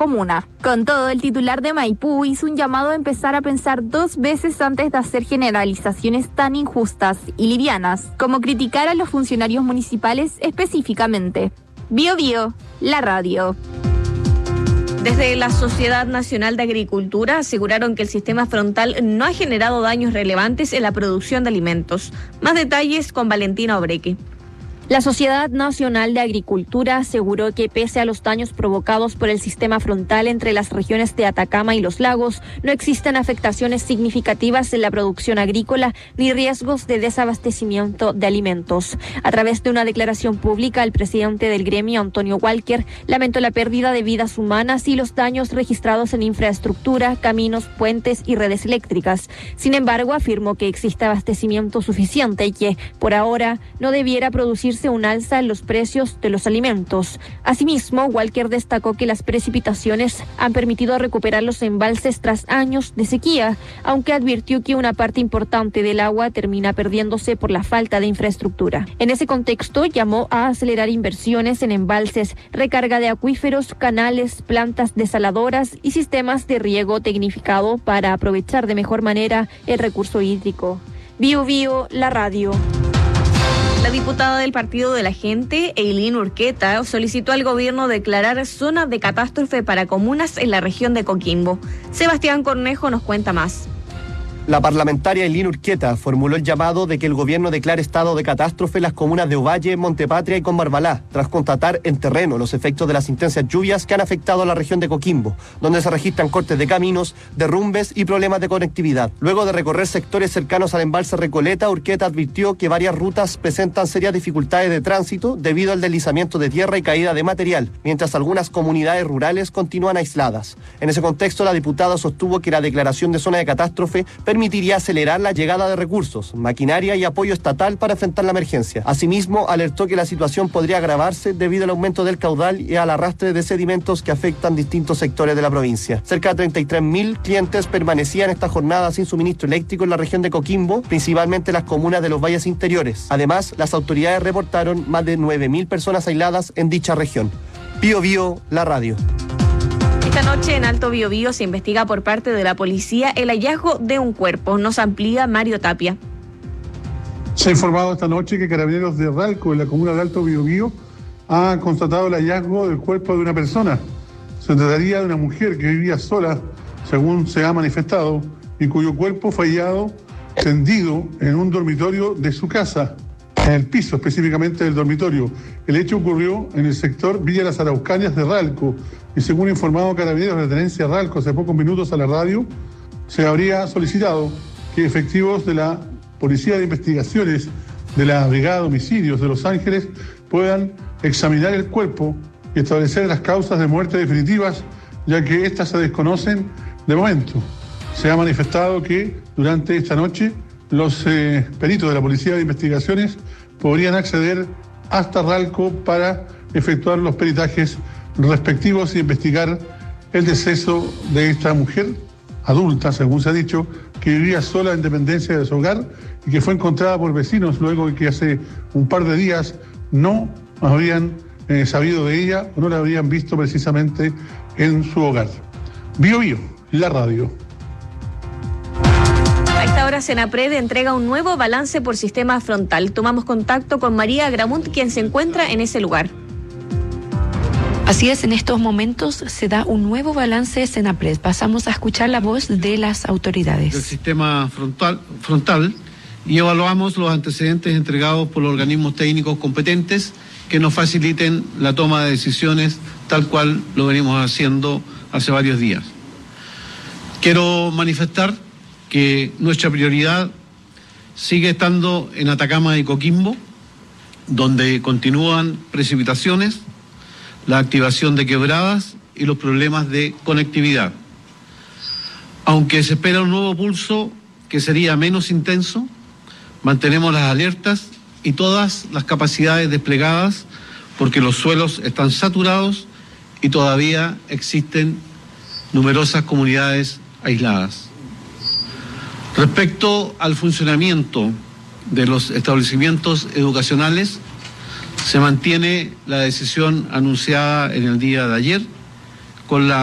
comuna. Con todo, el titular de Maipú hizo un llamado a empezar a pensar 2 veces antes de hacer generalizaciones tan injustas y livianas, como criticar a los funcionarios municipales específicamente. Bio Bio, la radio. Desde la Sociedad Nacional de Agricultura aseguraron que el sistema frontal no ha generado daños relevantes en la producción de alimentos. Más detalles con Valentina Obreque. La Sociedad Nacional de Agricultura aseguró que pese a los daños provocados por el sistema frontal entre las regiones de Atacama y los lagos, no existen afectaciones significativas en la producción agrícola ni riesgos de desabastecimiento de alimentos. A través de una declaración pública, el presidente del gremio, Antonio Walker, lamentó la pérdida de vidas humanas y los daños registrados en infraestructura, caminos, puentes y redes eléctricas. Sin embargo, afirmó que existe abastecimiento suficiente y que, por ahora, no debiera producirse un alza en los precios de los alimentos. Asimismo, Walker destacó que las precipitaciones han permitido recuperar los embalses tras años de sequía, aunque advirtió que una parte importante del agua termina perdiéndose por la falta de infraestructura. En ese contexto, llamó a acelerar inversiones en embalses, recarga de acuíferos, canales, plantas desaladoras y sistemas de riego tecnificado para aprovechar de mejor manera el recurso hídrico. Bio Bio, la radio. La diputada del Partido de la Gente, Eileen Urqueta, solicitó al gobierno declarar zona de catástrofe para comunas en la región de Coquimbo. Sebastián Cornejo nos cuenta más. La parlamentaria Eileen Urqueta formuló el llamado de que el gobierno declare estado de catástrofe en las comunas de Ovalle, Montepatria y Combarbalá, tras constatar en terreno los efectos de las intensas lluvias que han afectado a la región de Coquimbo, donde se registran cortes de caminos, derrumbes y problemas de conectividad. Luego de recorrer sectores cercanos al embalse Recoleta, Urqueta advirtió que varias rutas presentan serias dificultades de tránsito debido al deslizamiento de tierra y caída de material, mientras algunas comunidades rurales continúan aisladas. En ese contexto, la diputada sostuvo que la declaración de zona de catástrofe permitiría acelerar la llegada de recursos, maquinaria y apoyo estatal para enfrentar la emergencia. Asimismo, alertó que la situación podría agravarse debido al aumento del caudal y al arrastre de sedimentos que afectan distintos sectores de la provincia. Cerca de 33.000 clientes permanecían esta jornada sin suministro eléctrico en la región de Coquimbo, principalmente las comunas de los valles interiores. Además, las autoridades reportaron más de 9.000 personas aisladas en dicha región. Bio Bio, la radio. Esta noche en Alto Biobío se investiga por parte de la policía el hallazgo de un cuerpo. Nos amplía Mario Tapia. Se ha informado esta noche que Carabineros de Ralco, en la comuna de Alto Biobío, ha constatado el hallazgo del cuerpo de una persona. Se trataría de una mujer que vivía sola, según se ha manifestado, y cuyo cuerpo fue hallado tendido en un dormitorio de su casa, en el piso específicamente del dormitorio. El hecho ocurrió en el sector Villa Las Araucanias de Ralco, y según informado Carabineros de Tenencia Ralco hace pocos minutos a la radio, se habría solicitado que efectivos de la Policía de Investigaciones de la Brigada de Homicidios de Los Ángeles puedan examinar el cuerpo y establecer las causas de muerte definitivas, ya que éstas se desconocen de momento. Se ha manifestado que durante esta noche los peritos de la Policía de Investigaciones podrían acceder hasta Ralco para efectuar los peritajes respectivos y investigar el deceso de esta mujer adulta, según se ha dicho, que vivía sola en dependencia de su hogar y que fue encontrada por vecinos luego de que hace un par de días no habrían sabido de ella o no la habrían visto precisamente en su hogar. Bio Bio, la radio. A esta hora Senapred entrega un nuevo balance por sistema frontal. Tomamos contacto con María Gramunt, quien se encuentra en ese lugar. Así es, en estos momentos se da un nuevo balance de Senapred. Pasamos a escuchar la voz de las autoridades. Del sistema frontal y evaluamos los antecedentes entregados por los organismos técnicos competentes que nos faciliten la toma de decisiones tal cual lo venimos haciendo hace varios días. Quiero manifestar que nuestra prioridad sigue estando en Atacama y Coquimbo, donde continúan precipitaciones, la activación de quebradas y los problemas de conectividad. Aunque se espera un nuevo pulso que sería menos intenso, mantenemos las alertas y todas las capacidades desplegadas porque los suelos están saturados y todavía existen numerosas comunidades aisladas. Respecto al funcionamiento de los establecimientos educacionales, se mantiene la decisión anunciada en el día de ayer con la